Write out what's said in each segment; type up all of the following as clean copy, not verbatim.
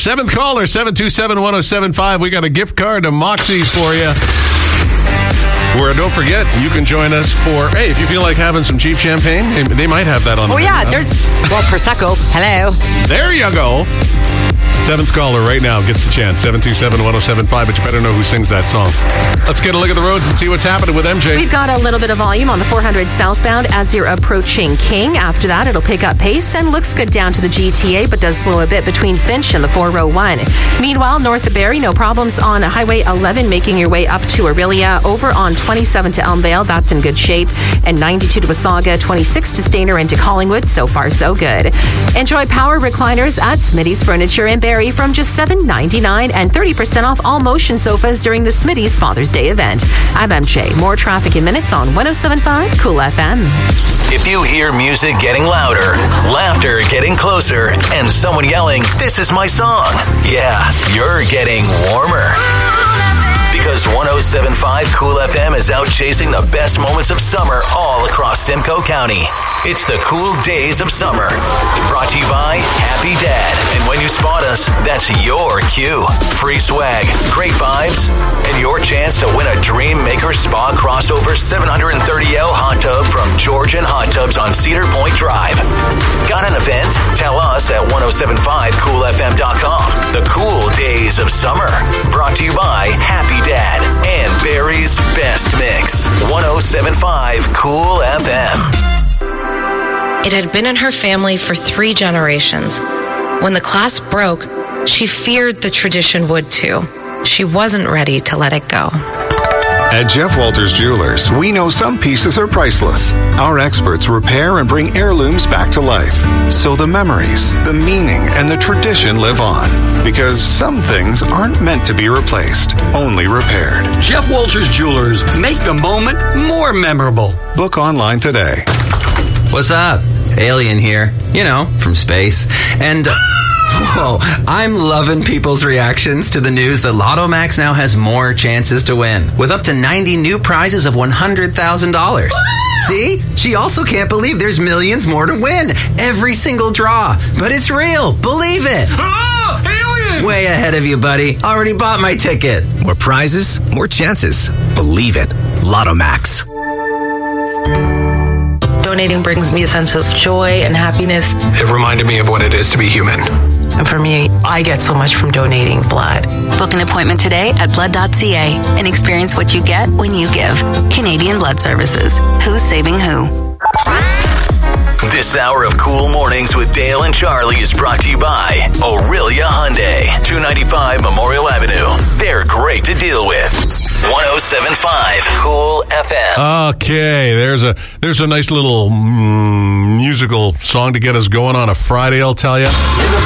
Seventh caller, 727-1075. We got a gift card to Moxie's for you. Where, don't forget, you can join us for, hey, if you feel like having some cheap champagne, they might have that on the menu. Prosecco. Hello. There you go. Seventh caller right now gets a chance. 727-1075, but you better know who sings that song. Let's get a look at the roads and see what's happening with MJ. We've got a little bit of volume on the 400 southbound as you're approaching King. After that, it'll pick up pace and looks good down to the GTA, but does slow a bit between Finch and the 401. Meanwhile, north of Barrie, no problems on Highway 11, making your way up to Aurelia. Over on 27 to Elmvale, that's in good shape. And 92 to Wasaga, 26 to Stainer and to Collingwood. So far, so good. Enjoy power recliners at Smitty's Furniture in Barrie from just $7.99 and 30% off all motion sofas during the Smitty's Father's Day event. I'm MJ. More traffic in minutes on 107.5 Cool FM. If you hear music getting louder, laughter getting closer, and someone yelling, "This is my song," yeah, you're getting warmer. Because 107.5 Cool FM is out chasing the best moments of summer all across Simcoe County. It's the Cool Days of Summer. Brought to you by Happy Dad. And when you spot us, that's your cue. Free swag, great vibes, and your chance to win a Dream Maker Spa crossover 730L hot tub from Georgian Hot Tubs on Cedar Point Drive. Got an event? Tell us at 1075coolfm.com. The Cool Days of Summer. Brought to you by Happy Dad and Barrie's Best Mix. 107.5 Cool FM. It had been in her family for 3 generations. When the clasp broke, she feared the tradition would too. She wasn't ready to let it go. At Jeff Walters Jewelers, we know some pieces are priceless. Our experts repair and bring heirlooms back to life. So the memories, the meaning, and the tradition live on. Because some things aren't meant to be replaced, only repaired. Jeff Walters Jewelers, make the moment more memorable. Book online today. What's up? Alien here. You know, from space. And, whoa, I'm loving people's reactions to the news that Lotto Max now has more chances to win, with up to 90 new prizes of $100,000. See? She also can't believe there's millions more to win. Every single draw. But it's real. Believe it. Oh, alien! Way ahead of you, buddy. Already bought my ticket. More prizes, more chances. Believe it. Lotto Max. Donating brings me a sense of joy and happiness. It reminded me of what it is to be human. And for me, I get so much from donating blood. Book an appointment today at blood.ca and experience what you get when you give. Canadian Blood Services. Who's saving who? This hour of Cool Mornings with Dale and Charlie is brought to you by Aurelia Hyundai, 295 Memorial Avenue. They're great to deal with. 107.5 Cool FM. Okay, there's a nice little musical song to get us going on a Friday, I'll tell you.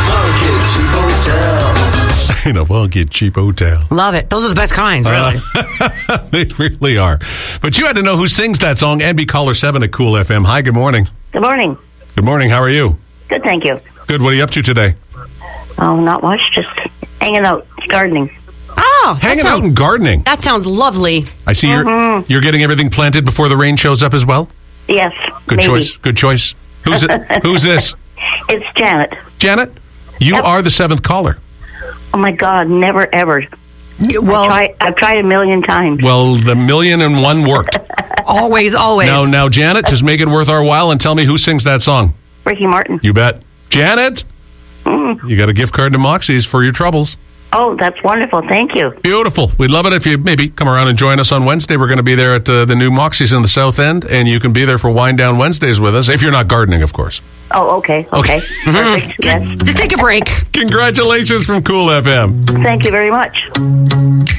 In a funky cheap hotel. Love it. Those are the best kinds, really. They really are. But you had to know who sings that song. And be caller 7 at Cool FM. Hi, good morning. Good morning. Good morning. How are you? Good, thank you. Good. What are you up to today? Oh, not much. Just hanging out, gardening. Oh, hanging out and gardening. That sounds lovely. I see you're getting everything planted before the rain shows up as well? Yes. Good maybe. choice. Good choice. Who's it? Who's this? It's Janet. Janet? You are the 7th caller. Oh my God, never ever. Well, I've tried a million times. Well, the 1,000,001 worked. Always. Now, Janet, just make it worth our while and tell me who sings that song. Ricky Martin. You bet. Janet, you got a gift card to Moxie's for your troubles. Oh, that's wonderful. Thank you. Beautiful. We'd love it if you maybe come around and join us on Wednesday. We're going to be there at the new Moxie's in the South End, and you can be there for Wind Down Wednesdays with us, if you're not gardening, of course. Oh, okay. Perfect. Yes. Just take a break. Congratulations from Cool FM. Thank you very much.